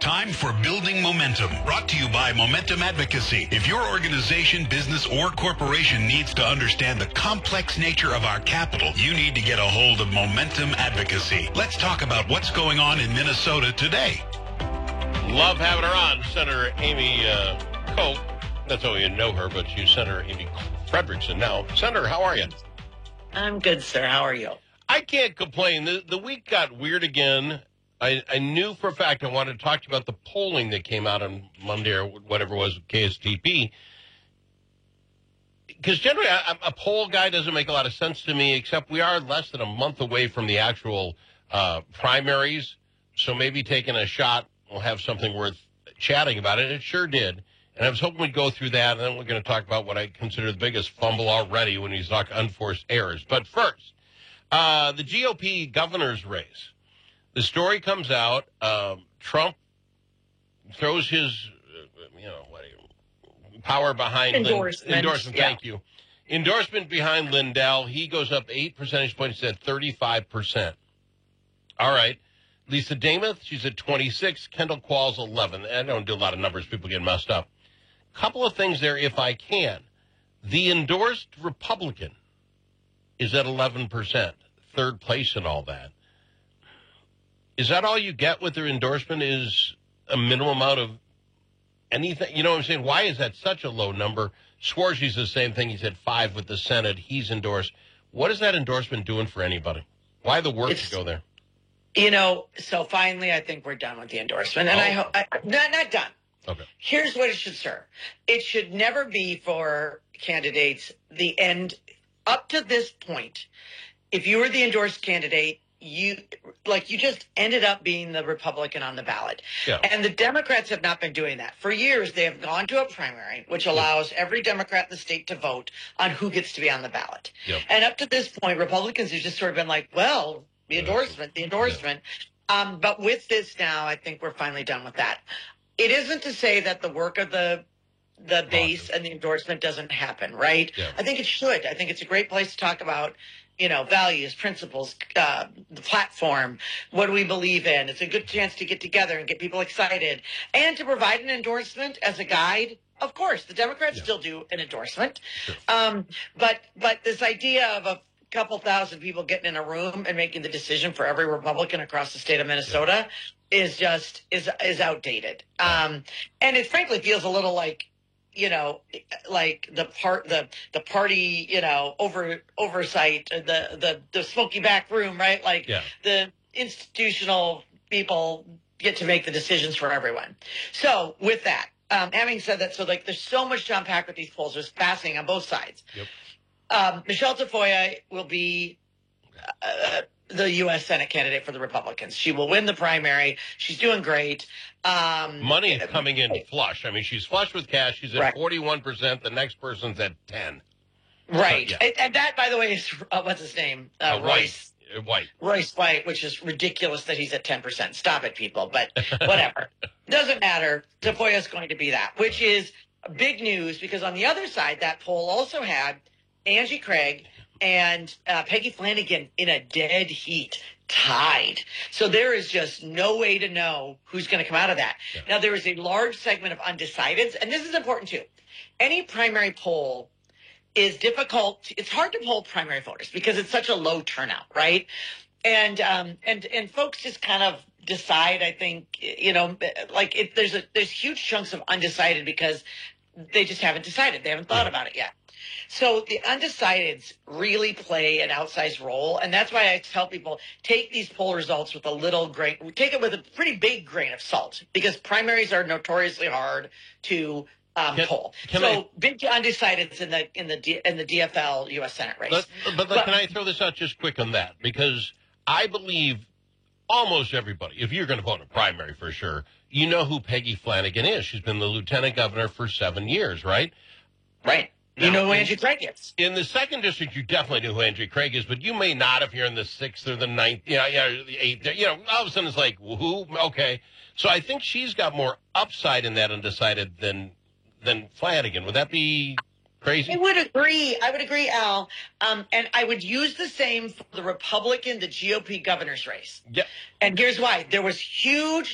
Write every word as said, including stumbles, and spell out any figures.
Time for Building Momentum, brought to you by Momentum Advocacy. If your organization, business, or corporation needs to understand the complex nature of our capital, you need to get a hold of Momentum Advocacy. Let's talk about what's going on in Minnesota today. Love having her on, Senator Amy uh, Koch. That's how you know her, but she's Senator Amy Frederickson now. Senator, how are you? I'm good, sir. How are you? I can't complain. The, the week got weird again. I, I knew for a fact I wanted to talk to you about the polling that came out on Monday or whatever it was, K S T P. Because generally, I, a poll guy doesn't make a lot of sense to me, except we are less than a month away from the actual uh, primaries. So maybe taking a shot will have something worth chatting about it. It sure did. And I was hoping we'd go through that, and then we're going to talk about what I consider the biggest fumble already when we talk unforced errors. But first, uh, the G O P governor's race. The story comes out. Um, Trump throws his, uh, you know, what, power behind endorsement. Lin, endorsement. Yeah. Thank you. Endorsement behind Lindell. He goes up eight percentage points at thirty-five percent. All right. Lisa Damath, she's at twenty-six. Kendall Qualls, eleven. I don't do a lot of numbers. People get messed up. Couple of things there, if I can. The endorsed Republican is at eleven percent, third place and all that. Is that all you get with their endorsement is a minimum amount of anything? You know what I'm saying? Why is that such a low number? Swarzy's the same thing. He's at five with the Senate. He's endorsed. What is that endorsement doing for anybody? Why the work It's, to go there? You know, so finally I think we're done with the endorsement. And oh. I hope, I, not, not done. Okay. Here's what it should serve. It should never be for candidates the end. Up to this point, if you were the endorsed candidate, you like you just ended up being the Republican on the ballot. Yeah. And the Democrats have not been doing that. For years, they have gone to a primary, which allows every Democrat in the state to vote on who gets to be on the ballot. Yep. And up to this point, Republicans have just sort of been like, well, the endorsement, the endorsement. Yeah. Um, but with this now, I think we're finally done with that. It isn't to say that the work of the the base and the endorsement doesn't happen, right? Yeah. I think it should. I think it's a great place to talk about, you know, values, principles, uh, the platform, what do we believe in? It's a good chance to get together and get people excited and to provide an endorsement as a guide. Of course, the Democrats yeah. still do an endorsement. Sure. Um, but but this idea of a couple thousand people getting in a room and making the decision for every Republican across the state of Minnesota yeah. is just is is outdated. Um, and it frankly feels a little like, you know, like the part, the, the party, you know, over oversight, the, the, the smoky back room, right? Like yeah. the institutional people get to make the decisions for everyone. So with that, um, having said that, so like there's so much to unpack with these polls. There's fascinating on both sides. Yep. Um, Michelle Tafoya will be uh, the U S Senate candidate for the Republicans. She will win the primary. She's doing great. Um, Money is coming in flush. I mean, she's flush with cash. She's at right. forty-one percent. The next person's at ten. Right. So, yeah. and, and that, by the way, is, uh, what's his name? Uh, uh, Royce. White. White. Royce White, which is ridiculous that he's at ten percent. Stop it, people. But whatever. Doesn't matter. Tafoya's going to be that, which is big news because on the other side, that poll also had Angie Craig and uh, Peggy Flanagan in a dead heat, tied. So there is just no way to know who's going to come out of that. Yeah. Now, there is a large segment of undecideds, and this is important too. Any primary poll is difficult. It's hard to poll primary voters because it's such a low turnout, right? And um, and and folks just kind of decide. I think you know, like it, there's a there's huge chunks of undecided because they just haven't decided. They haven't thought yeah. about it yet. So the undecideds really play an outsized role, and that's why I tell people take these poll results with a little grain, take it with a pretty big grain of salt, because primaries are notoriously hard to um, can, poll. Can so I, big undecideds in the in the D, in the D F L U S Senate race. But, but, but can I throw this out just quick on that? Because I believe almost everybody, if you're going to vote in a primary for sure, you know who Peggy Flanagan is. She's been the lieutenant governor for seven years, right? Right. You know who Angie Craig is. In the second district, you definitely know who Angie Craig is, but you may not if you're in the sixth or the ninth, you know, yeah, the eighth. You know, all of a sudden it's like, who? Okay. So I think she's got more upside in that undecided than than Flanagan. Would that be crazy? I would agree. I would agree, Al. Um, and I would use the same for the Republican, the G O P governor's race. Yeah. And here's why. There was huge